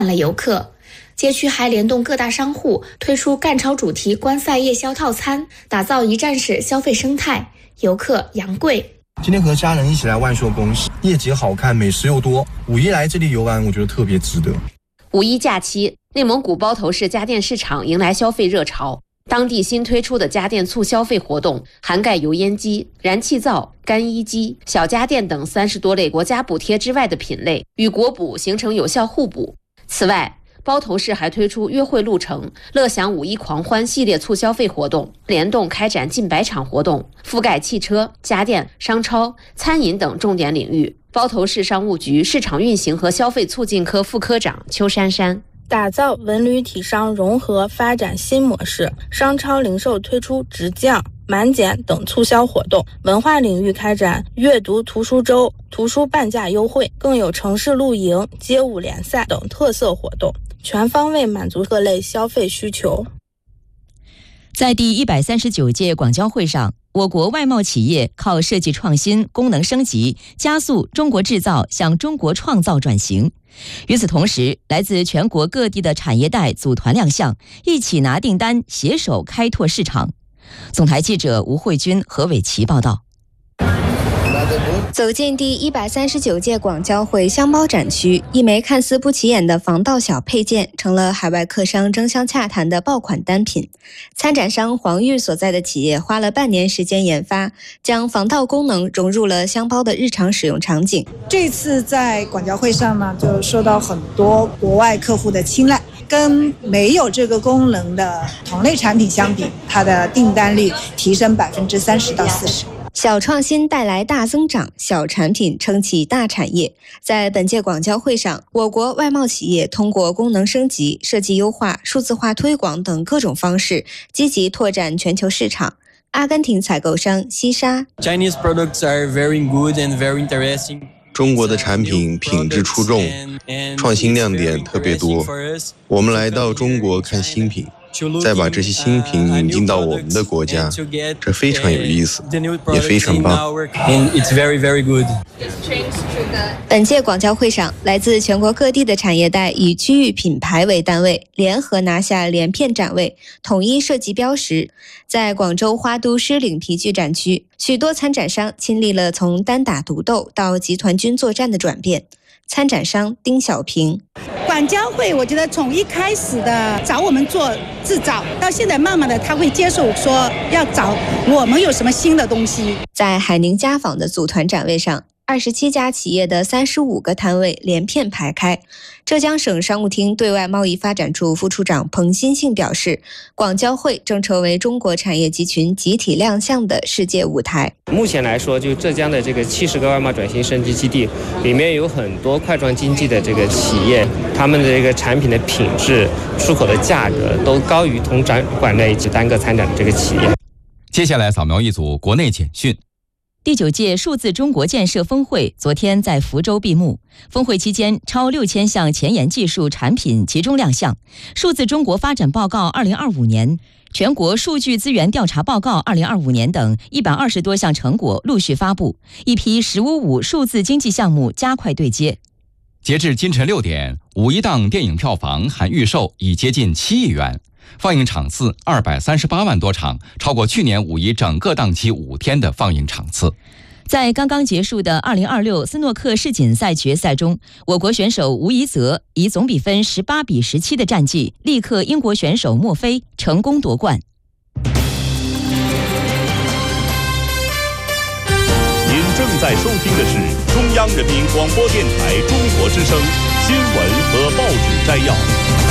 了游客。街区还联动各大商户推出赣超主题观赛夜宵套餐，打造一站式消费生态，游客扬贵。 今天和家人一起来万寿宫，夜景好看，美食又多，五一来这里游玩，我觉得特别值得。 五一假期，内蒙古包头市家电市场迎来消费热潮。当地新推出的家电促消费活动涵盖油烟机、燃气灶、干衣机、小家电等30多类国家补贴之外的品类，与国补形成有效互补。此外，包头市还推出约会路程、乐享五一狂欢系列促消费活动，联动开展近100场活动，覆盖汽车、家电、商超、餐饮等重点领域。包头市商务局市场运行和消费促进科副科长邱珊珊。 打造文旅体商融合发展新模式，商超零售推出直降、满减等促销活动，文化领域开展阅读图书周、图书半价优惠，更有城市露营、街舞联赛等特色活动，全方位满足各类消费需求。 在第139届广交会上，我国外贸企业靠设计创新、功能升级，加速中国制造向中国创造转型。与此同时，来自全国各地的产业带组团亮相，一起拿订单，携手开拓市场。总台记者吴慧君、何伟琪报道。 走进第139届广交会箱包展区，一枚看似不起眼的防盗小配件成了海外客商争相洽谈的爆款单品。参展商黄玉所在的企业花了半年时间研发，将防盗功能融入了箱包的日常使用场景。 这次在广交会上呢，就受到很多国外客户的青睐。跟没有这个功能的同类产品相比，它的订单率提升30%到40%。 小创新带来大增长，小产品撑起大产业。在本届广交会上，我国外贸企业通过功能升级、设计优化、数字化推广等各种方式，积极拓展全球市场。阿根廷采购商西沙 Chinese products are very good and very interesting。 中国的产品品质出众，创新亮点特别多。我们来到中国看新品，再把这些新品引进到我们的国家，这非常有意思，也非常棒。 本届广交会上，来自全国各地的产业带以区域品牌为单位，联合拿下连片展位，统一设计标识。在广州花都狮岭皮具展区，许多参展商亲历了从单打独斗到集团军作战的转变。参展商丁小平， 广交会我觉得从一开始的找我们做制造，到现在慢慢的他会接受说要找我们有什么新的东西。 在海宁家纺的组团展位上，27家企业的35个摊位连片排开。浙江省商务厅对外贸易发展处副处长彭新庆表示，广交会正成为中国产业集群集体亮相的世界舞台。 目前来说，就浙江的这个70个外贸转型升级基地里面有很多块状经济的这个企业，他们的这个产品的品质、出口的价格都高于同展馆内只单个参展的这个企业。 接下来扫描一组国内简讯。 第9届数字中国建设峰会昨天在福州闭幕。峰会期间，超6000项前沿技术产品集中亮相。数字中国发展报告2025年、全国数据资源调查报告2025年等120多项成果陆续发布，一批“1055”数字经济项目加快对接。 截至今晨6点，五一档电影票房含预售已接近7亿元。放映场次238万多场，超过去年五一整个档期5天的放映场次。 在刚刚结束的2026斯诺克世锦赛决赛中，我国选手吴怡泽以总比分18比17的战绩力克英国选手墨菲，成功夺冠。 您正在收听的是中央人民广播电台中国之声新闻和报纸摘要。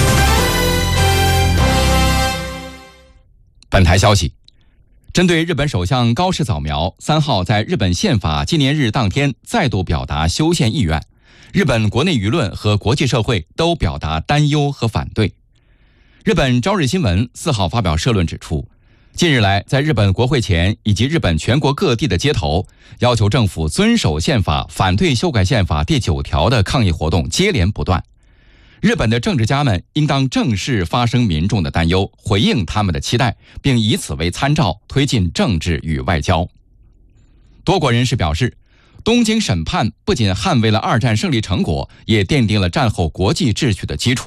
本台消息，针对日本首相高市早苗3号在日本宪法纪念日当天再度表达修宪意愿，日本国内舆论和国际社会都表达担忧和反对。日本朝日新闻4号发表社论指出，近日来在日本国会前以及日本全国各地的街头，要求政府遵守宪法、反对修改宪法第9条的抗议活动接连不断。日本的政治家们应当正视发生民众的担忧，回应他们的期待，并以此为参照，推进政治与外交。多国人士表示，东京审判不仅捍卫了2战胜利成果，也奠定了战后国际秩序的基础。